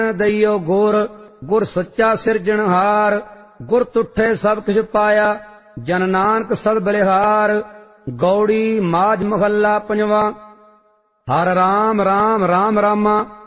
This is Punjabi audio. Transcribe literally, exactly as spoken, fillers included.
ਦਈਓ ਗੁਰ ਗੁਰ ਸੱਚਾ ਸਿਰਜਣਹਾਰ। ਗੁਰ ਤੁਠੇ ਸਭ ਕੁਛ ਪਾਇਆ ਜਨ ਨਾਨਕ ਸਦ ਬਲਿਹਾਰ। ਗੌੜੀ ਮਾਝ ਮਹੱਲਾ ਪੰਜਵਾਂ। ਹਰ ਰਾਮ ਰਾਮ ਰਾਮ ਰਾਮਾ